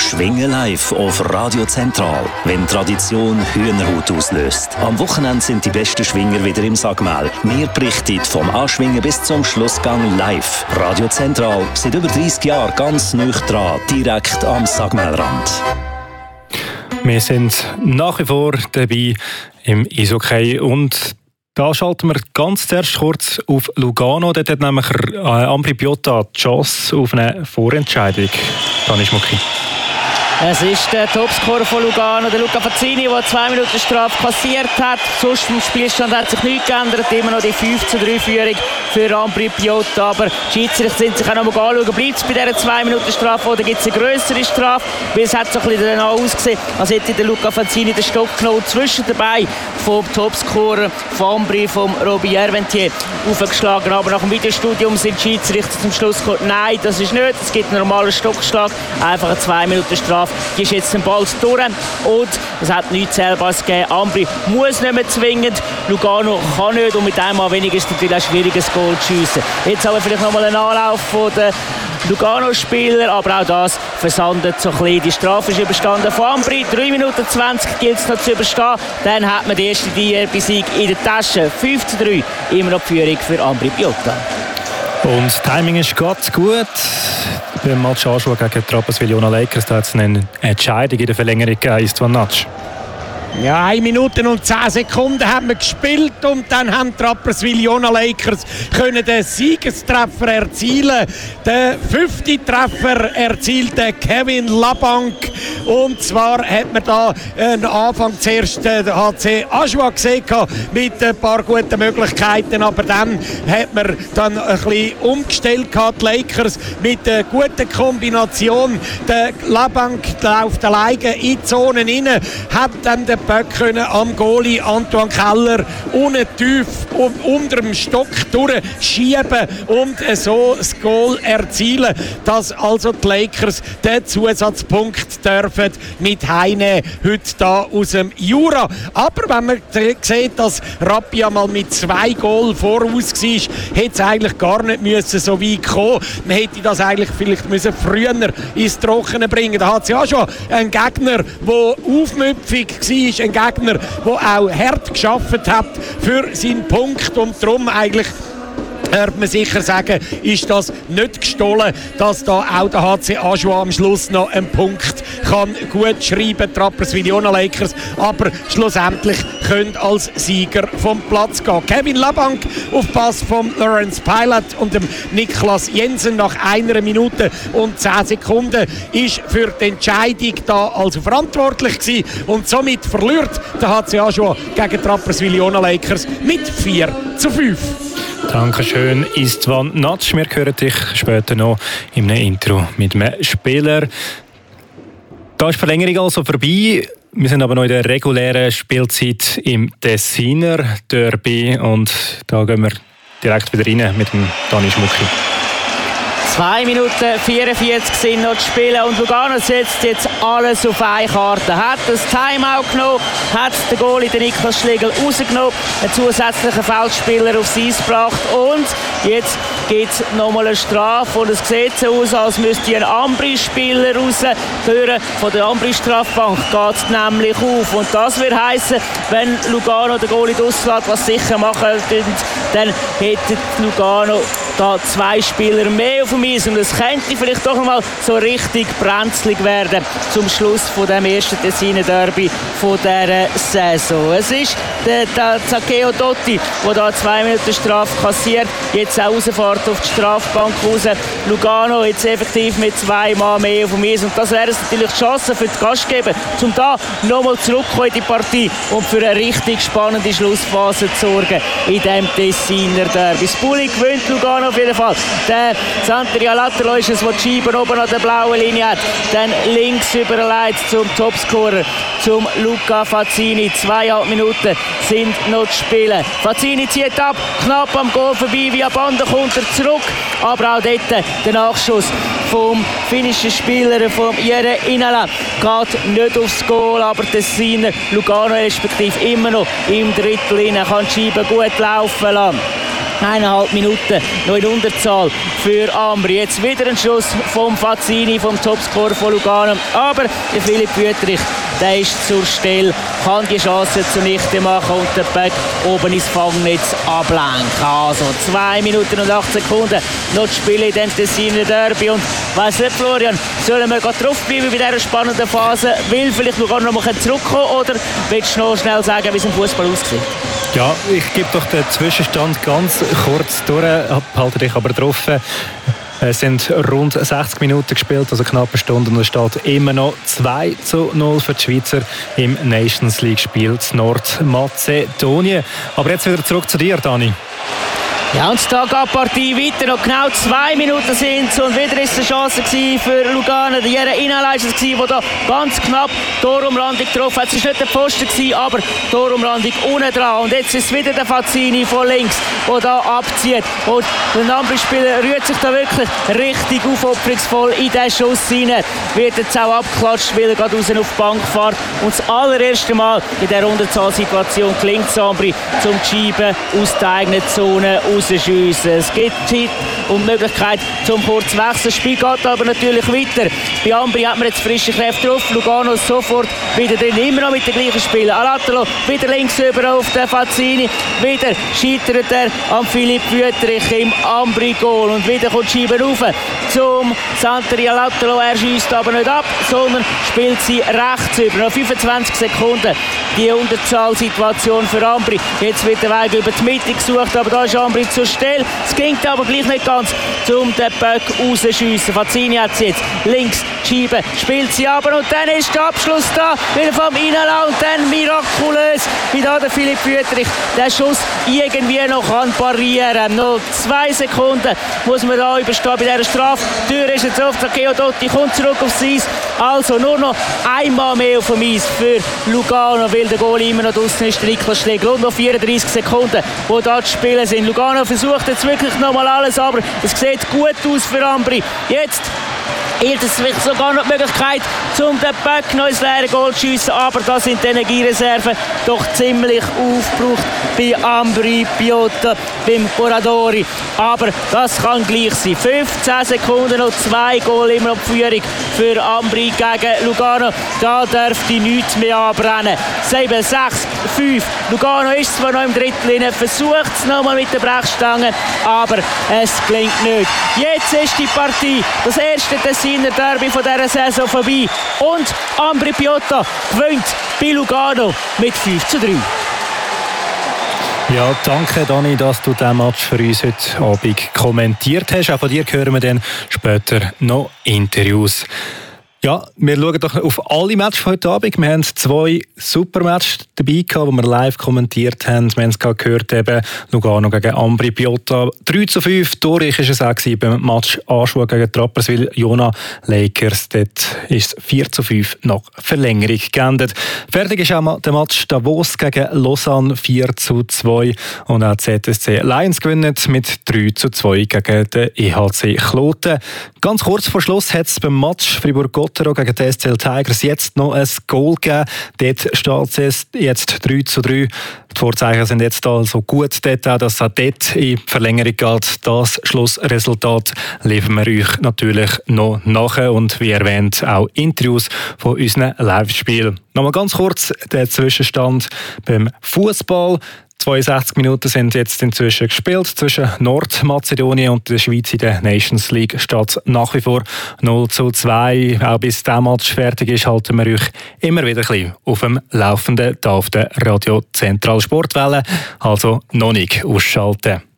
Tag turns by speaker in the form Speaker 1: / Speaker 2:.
Speaker 1: Schwingen live auf Radio Zentral, wenn Tradition Hühnerhaut auslöst. Am Wochenende sind die besten Schwinger wieder im Sagmel. Wir berichten vom Anschwingen bis zum Schlussgang live. Radio Zentral, seit über 30 Jahren ganz nah dran, direkt am Sagmelrand.
Speaker 2: Wir sind nach wie vor dabei im Eishockey und da schalten wir ganz zuerst kurz auf Lugano. Dort hat nämlich Ambri Piotta die Chance auf eine Vorentscheidung. Dani Schmucki.
Speaker 3: Es ist der Topscorer von Lugano, der Luca Fazzini, der 2 Minuten Strafe kassiert hat. Sonst im Spielstand hat sich nichts geändert. Immer noch die 5:3-Führung für Ambri Piotta. Aber die Schiedsrichter sind sich auch noch mal anschauen. Bleibt es bei dieser 2 Minuten Strafe oder gibt es eine grössere Strafe? Weil es hat so ein bisschen danach ausgesehen, als hätte der Luca Fazzini den Stock genommen zwischen den Beinen vom Topscorer von Ambri, vom Roby Erventier, aufgeschlagen. Aber nach dem Videostudium sind die Schiedsrichter zum Schluss gekommen, nein, das ist nicht. Es gibt einen normalen Stockschlag. Einfach eine 2 Minuten Strafe. Die ist jetzt den Ball durch und es hat nichts Zählbares gegeben. Ambri muss nicht mehr zwingend, Lugano kann nicht und mit einem Mal weniger ist es natürlich ein schwieriges Goal zu schiessen. Jetzt haben wir vielleicht nochmal einen Anlauf von den Lugano-Spieler, aber auch das versandet so ein bisschen. Die Strafe ist überstanden von Ambri. 3 Minuten 20 gilt es noch zu überstehen. Dann hat man den ersten DRB-Sieg in der Tasche. 5:3, immer noch die Führung für Ambri Piotta.
Speaker 2: Und das Timing ist ganz gut. Beim Match Aschua gegen Rapperswil-Jona Lakers, da hat es eine Entscheidung in der Verlängerung gegeben, Istvan Natsch.
Speaker 4: Ja, 1 Minute und 10 Sekunden haben wir gespielt und dann haben die Rapperswil-Jona Lakers können den Siegestreffer erzielen. Den 5. Treffer erzielte Kevin Labank. Und zwar hat man da am Anfang zuerst den HC Aschua gesehen mit ein paar guten Möglichkeiten, aber dann hat man dann ein bisschen umgestellt die Lakers mit einer guten Kombination. Der Labank läuft alleine in die Zone rein, hat dann den Böck können am Goalie Antoine Keller unten tief unter dem Stock durchschieben und so das Goal erzielen, dass also die Lakers den Zusatzpunkt dürfen mit heimnehmen heute da aus dem Jura. Aber wenn man sieht, dass Rappia mal mit 2 Goal voraus war, hätte es eigentlich gar nicht müssen so weit kommen. Man hätte das eigentlich vielleicht müssen früher ins Trockene bringen. Da hat es ja schon einen Gegner, der aufmüpfig war, ein Gegner, der auch hart gearbeitet hat für seinen Punkt und darum eigentlich hört man sicher sagen, ist das nicht gestohlen, dass da auch der HC Aschua am Schluss noch einen Punkt kann gut schreiben, die Rapperswil-Jona Lakers, aber schlussendlich können als Sieger vom Platz gehen. Kevin Labank auf Pass von Lawrence Pilot und dem Niklas Jensen nach 1 Minute und 10 Sekunden ist für die Entscheidung da also verantwortlich gewesen und somit verliert der HC Aschua gegen die Rapperswil-Jona Lakers mit 4:5.
Speaker 2: Dankeschön, Istvan Natsch. Wir hören dich später noch in einem Intro mit einem Spieler. Da ist die Verlängerung also vorbei. Wir sind aber noch in der regulären Spielzeit im Tessiner Derby und da gehen wir direkt wieder rein mit dem Dani Schmucki.
Speaker 3: 2 Minuten 44 sind noch zu spielen und Lugano setzt jetzt alles auf eine Karte. Hat das Timeout genommen, hat den Goalie den Niklas Schlegel rausgenommen, einen zusätzlichen Feldspieler aufs Eis gebracht und jetzt gibt es nochmal eine Strafe und es sieht so aus, als müsste ein Ambri-Spieler raus. Die Türe von der Ambri-Strafbank geht nämlich auf und das wird heissen, wenn Lugano den Goalie rauslässt, was sicher machen, dann hätte Lugano da 2 Spieler mehr auf dem Eis und es könnte vielleicht doch mal so richtig brenzlig werden zum Schluss von dem ersten Tessiner Derby von dieser Saison. Es ist der Zaccheo Dotti, der da 2 Minuten Strafe kassiert, jetzt auch rausfährt auf die Strafbank raus. Lugano jetzt effektiv mit 2 Mann mehr auf dem Eis und das wäre natürlich die Chance für die Gastgeber, um da nochmal zurückzukommen in die Partie und für eine richtig spannende Schlussphase zu sorgen in diesem Tessiner Derby. Spuli gewinnt Lugano auf jeden Fall. Der Sant'Elia Latterlo ist es, der die Scheibe oben an der blauen Linie hat. Dann links überleitet zum Topscorer, zum Luca Fazzini. 2,5 Minuten sind noch zu spielen. Fazzini zieht ab, knapp am Goal vorbei, via Bande kommt er zurück. Aber auch dort der Nachschuss vom finnischen Spieler, vom Jere Inala, geht nicht aufs Goal, aber Tessiner Lugano respektive immer noch im Drittel rein, kann die Scheibe gut laufen lassen. 1,5 Minuten noch in Unterzahl für Ambri. Jetzt wieder ein Schuss vom Fazzini, vom Topscorer von Lugano. Aber der Philipp Wüttrich, der ist zur Stelle, kann die Chance zunichte machen und den Böck oben ins Fangnetz ablenken. Also 2 Minuten und 8 Sekunden noch zu spielen in dem Tessiner Derby. Und weiss nicht, Florian, sollen wir draufbleiben bei dieser spannenden Phase? Will vielleicht Lugano noch zurückkommen oder willst du noch schnell sagen, wie es im Fußball aussieht?
Speaker 2: Ja, ich gebe doch den Zwischenstand ganz kurz durch, halte dich aber drauf. Es sind rund 60 Minuten gespielt, also knapp eine Stunde, und es steht immer noch 2:0 für die Schweizer im Nations League-Spiel in Nordmazedonien. Aber jetzt wieder zurück zu dir, Dani.
Speaker 3: Ja, und da geht die Partie weiter. Noch genau 2 Minuten sind es. Und wieder ist es eine Chance für Lugano. Der Jere Inalai war es, der da ganz knapp Torumlandung getroffen hat. Es war nicht der Pfosten, aber Torumlandung unten dran. Und jetzt ist es wieder der Fazzini von links, der da abzieht. Und der Ambri-Spieler rührt sich da wirklich richtig aufopferungsvoll in diesen Schuss hinein. Wird jetzt auch abgeklatscht, weil er gerade raus auf die Bank fährt. Und das allererste Mal in dieser Unterzahlsituation gelingt es Ambri, zum Scheiben aus der eigenen Zone rausschiessen. Es gibt Zeit und die Möglichkeit zum kurzen Wechsel. Das Spiel geht aber natürlich weiter. Bei Ambri hat man jetzt frische Kräfte drauf. Lugano sofort wieder drin, immer noch mit den gleichen Spielern. Alatalo wieder links über auf den Fazzini. Wieder scheitert er am Philipp Wüttrich im Ambri-Goal. Und wieder kommt die Scheibe rauf zum Santeri Alatalo. Er schießt aber nicht ab, sondern spielt sie rechts über. Noch 25 Sekunden die Unterzahlsituation für Ambri. Jetzt wird der Weg über die Mitte gesucht, aber da ist Ambri zur Stelle. Es klingt aber gleich nicht ganz, um den Böck rauszuschiessen. Fazzini hat sie jetzt links die Scheibe, spielt sie aber und dann ist der Abschluss da, wieder vom Inala und dann mirakulös, wie da der Philipp Wüttrich den Schuss irgendwie noch kann parieren. Noch 2 Sekunden muss man da überstehen bei dieser Strafe. Die Tür ist jetzt auf, der Geodotti kommt zurück aufs Eis. Also nur noch einmal mehr auf dem Eis für Lugano, weil der Goalie immer noch draussen ist, Niklas Schlegel. Und noch 34 Sekunden, wo da zu spielen sind. Lugano versucht jetzt wirklich nochmal alles, aber es sieht gut aus für Ambri. Jetzt ist es vielleicht sogar noch die Möglichkeit, um den Böck noch ins leere Goal zu schiessen, aber da sind die Energiereserven doch ziemlich aufgebraucht bei Ambri Piotta, beim Oradori. Aber das kann gleich sein. 15 Sekunden noch 2 Goal immer noch die Führung für Ambri gegen Lugano. Da dürfte nichts mehr anbrennen. 7, 6, 5. Lugano ist zwar noch im Drittel, versucht es nochmal mit der Brechstange, aber es gelingt nicht. Jetzt ist die Partie, das erste Tessiner Derby von dieser Saison vorbei. Und Ambri Piotta gewinnt bei Lugano mit 5:3.
Speaker 2: Ja, danke Dani, dass du diesen Match für uns heute Abend kommentiert hast. Auch von dir hören wir dann später noch Interviews. Ja, wir schauen doch auf alle Matches von heute Abend. Wir haben 2 super Matches dabei gehabt, die wir live kommentiert haben. Wir haben es gerade gehört, eben Lugano gegen Ambri Piotta. 3:5, Torreich war es auch beim Match Aarschua gegen Rapperswil Jona Lakers. Dort ist es 4:5 nach Verlängerung geendet. Fertig ist auch der Match Davos gegen Lausanne 4:2. Und auch ZSC Lions gewinnen mit 3:2 gegen den EHC Kloten. Ganz kurz vor Schluss hat es beim Match Fribourg-Gottero gegen die SCL Tigers jetzt noch ein Goal gegeben. Dort steht es jetzt 3:3. Die Vorzeichen sind jetzt also gut dort, auch, dass es auch dort in die Verlängerung geht. Das Schlussresultat liefern wir euch natürlich noch nachher und wie erwähnt auch Interviews von unseren Live-Spielen. Nochmal ganz kurz der Zwischenstand beim Fußball. 62 Minuten sind jetzt inzwischen gespielt zwischen Nordmazedonien und der Schweiz in der Nations League. Steht nach wie vor 0:2. Auch bis der Match fertig ist, halten wir euch immer wieder ein bisschen auf dem Laufenden hier auf der Radio Zentral Sportwelle. Also noch nicht ausschalten.